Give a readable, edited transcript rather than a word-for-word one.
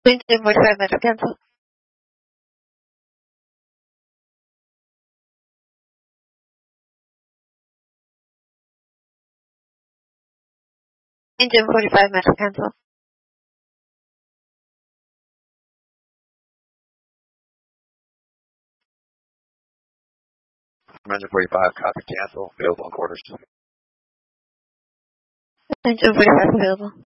Engine 45 minutes, cancel. Engine 45 minutes, cancel. Engine 45, copy, cancel, available on quarters. Engine 45 available.